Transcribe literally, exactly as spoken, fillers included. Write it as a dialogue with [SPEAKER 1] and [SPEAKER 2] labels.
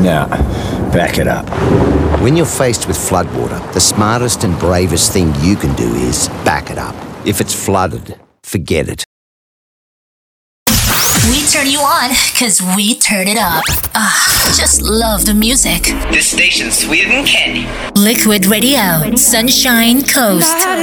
[SPEAKER 1] Nah, back it up.
[SPEAKER 2] When you're faced with floodwater, the smartest and bravest thing you can do is back it up. If it's flooded, forget it.
[SPEAKER 3] We turn you on because we turn it up. Ah, just love the music.
[SPEAKER 4] This station's sweeter than candy.
[SPEAKER 3] Liquid Radio, Sunshine Coast.